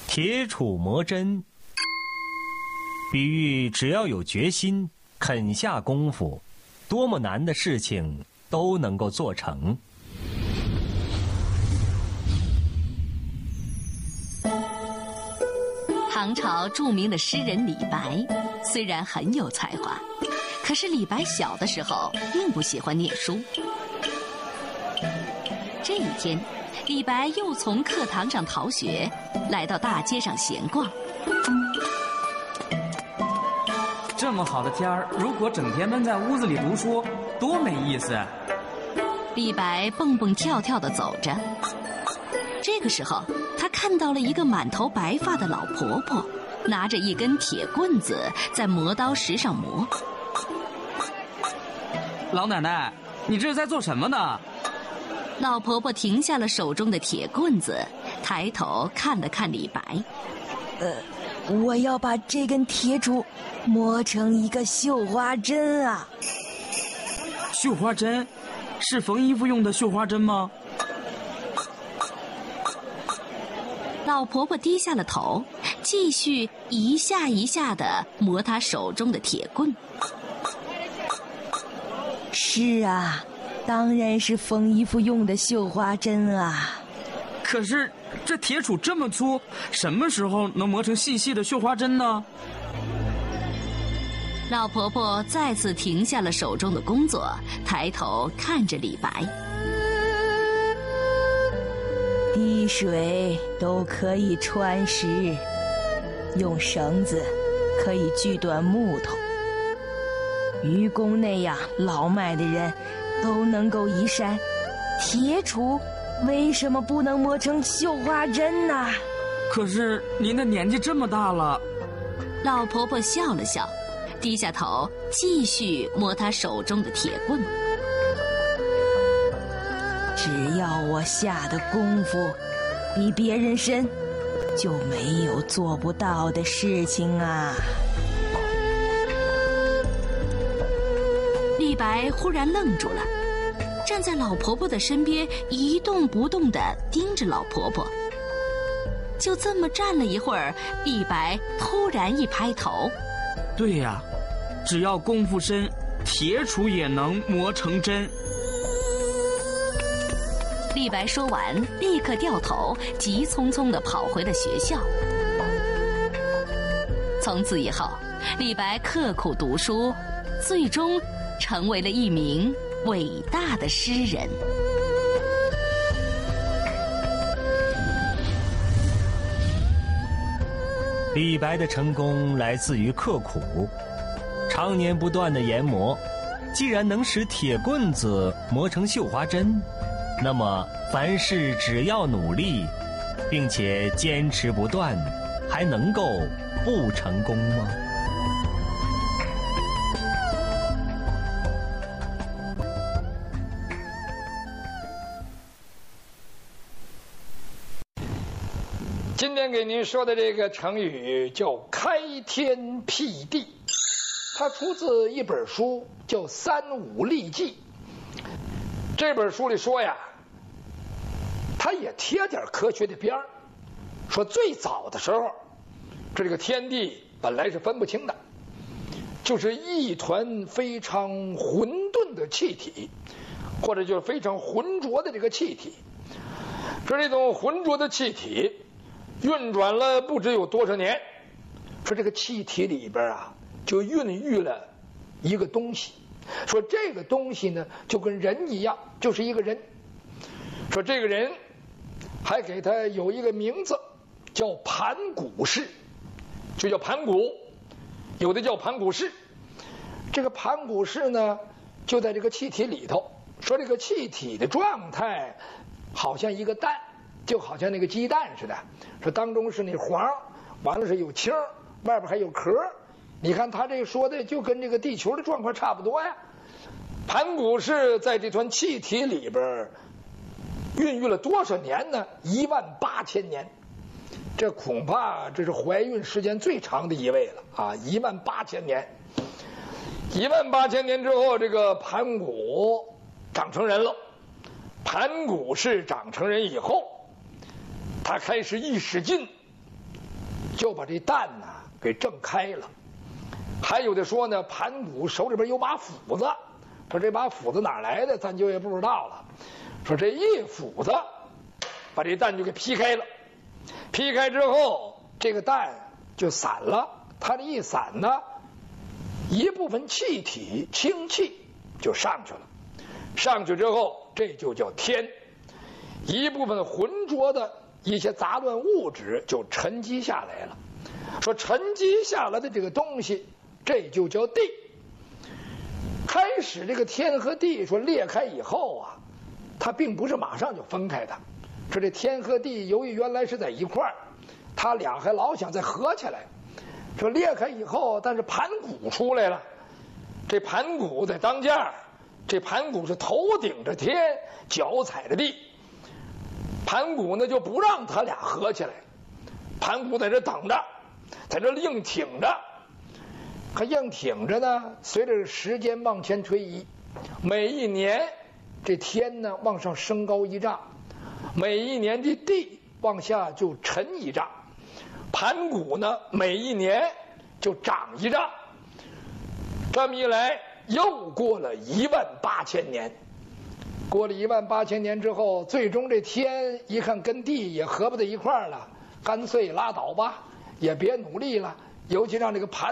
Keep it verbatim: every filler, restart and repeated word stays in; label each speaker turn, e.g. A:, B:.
A: 铁杵磨针，比喻只要有决心，肯下功夫，多么难的事情都能够做成。
B: 唐朝著名的诗人李白，虽然很有才华，可是李白小的时候并不喜欢念书。这一天，李白又从课堂上逃学，来到大街上闲逛。
C: 这么好的天儿，如果整天闷在屋子里读书，多没意思啊！
B: 李白蹦蹦跳跳地走着。这个时候，他看到了一个满头白发的老婆婆，拿着一根铁棍子在磨刀石上磨。
C: 老奶奶，你这是在做什么呢？
B: 老婆婆停下了手中的铁棍子，抬头看了看李白。
D: 呃，我要把这根铁杵磨成一个绣花针啊！
C: 绣花针？是缝衣服用的绣花针吗？
B: 老婆婆低下了头，继续一下一下地磨她手中的铁棍。
D: 是啊，当然是缝衣服用的绣花针啊。
C: 可是这铁杵这么粗，什么时候能磨成细细的绣花针呢？
B: 老婆婆再次停下了手中的工作，抬头看着李白。
D: 滴水都可以穿石，用绳子可以锯断木头。愚公那样老迈的人都能够移山，铁杵为什么不能磨成绣花针呢？
C: 可是您的年纪这么大了。
B: 老婆婆笑了笑，低下头继续摸她手中的铁棍。
D: 只要我下的功夫比别人深，就没有做不到的事情啊！
B: 李白忽然愣住了，站在老婆婆的身边，一动不动地盯着老婆婆。就这么站了一会儿，李白突然一拍头：“
C: 对呀，只要功夫深，铁杵也能磨成针。”
B: 李白说完，立刻掉头，急匆匆地跑回了学校。从此以后，李白刻苦读书，最终成为了一名伟大的诗人。
A: 李白的成功来自于刻苦，常年不断的研磨。既然能使铁棍子磨成绣花针，那么凡事只要努力，并且坚持不断，还能够不成功吗？
E: 今天给您说的这个成语叫开天辟地，它出自一本书叫《三五历记》。这本书里说呀，它也贴点科学的边儿，说最早的时候，这这个天地本来是分不清的，就是一团非常混沌的气体，或者就是非常浑浊的这个气体。说这种浑浊的气体运转了不知有多少年，说这个气体里边啊就孕育了一个东西，说这个东西呢就跟人一样，就是一个人。说这个人还给他有一个名字叫盘古氏，就叫盘古，有的叫盘古氏。这个盘古氏呢就在这个气体里头，说这个气体的状态好像一个蛋，就好像那个鸡蛋似的，说当中是那黄，完了是有青，外边还有壳。你看他这说的就跟这个地球的状况差不多呀。盘古氏在这团气体里边孕育了多少年呢？一万八千年，这恐怕这是怀孕时间最长的一位了啊！一万八千年，一万八千年之后，这个盘古长成人了。盘古氏长成人以后，他开始一使劲， 就把这蛋呢给挣开了。还有的说呢，盘古手里边有把斧子，说这把斧子哪来的，咱就也不知道了。说这一斧子把这蛋就给劈开了，劈开之后，这个蛋就散了。它这一散呢，一部分气体氢气就上去了，上去之后这就叫天。一部分浑浊的一些杂乱物质就沉积下来了。说沉积下来的这个东西，这就叫地。开始这个天和地说裂开以后啊，它并不是马上就分开的。说这天和地由于原来是在一块儿，它俩还老想再合起来。说裂开以后，但是盘古出来了。这盘古在当间，这盘古是头顶着天，脚踩着地。盘古呢就不让他俩合起来，盘古在这等着，在这硬挺着。可硬挺着呢，随着时间往前推移，每一年这天呢往上升高一丈，每一年的地往下就沉一丈。盘古呢每一年就长一丈。这么一来，又过了一万八千年。过了一万八千年之后，最终这天一看跟地也合不在一块儿了，干脆拉倒吧，也别努力了，尤其让这个盘